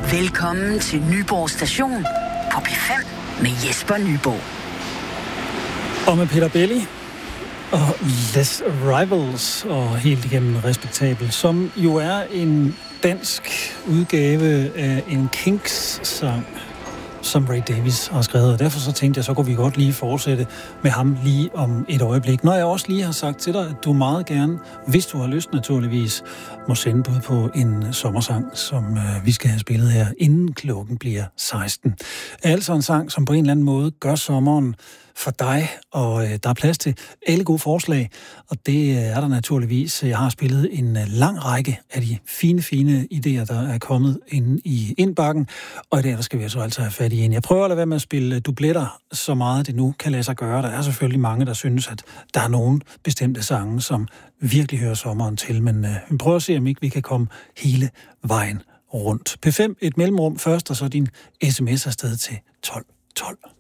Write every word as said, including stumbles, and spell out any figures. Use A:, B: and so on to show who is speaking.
A: Velkommen til Nyborg Station på P fem med Jesper Nyborg.
B: Og med Peter Belli og Les Rivals og helt igennem respektabel, som jo er en dansk udgave af en Kinks-sang, som Ray Davies har skrevet. Og derfor så tænkte jeg, så kunne vi godt lige fortsætte med ham lige om et øjeblik. Når jeg også lige har sagt til dig, at du meget gerne, hvis du har lyst naturligvis, må sende bud på en sommersang, som øh, vi skal have spillet her, inden klokken bliver seksten. Altså en sang, som på en eller anden måde gør sommeren for dig, og øh, der er plads til alle gode forslag, og det øh, er der naturligvis. Jeg har spillet en øh, lang række af de fine, fine idéer, der er kommet ind i indbakken, og i dag der skal vi så altså have fat i en. Jeg prøver at lade være med at spille øh, dubletter så meget det nu kan lade sig gøre. Der er selvfølgelig mange, der synes, at der er nogle bestemte sange, som virkelig hører sommeren til, men øh, vi prøver at se, om ikke vi kan komme hele vejen rundt. P fem, et mellemrum først, og så din sms afsted til tolv tolv.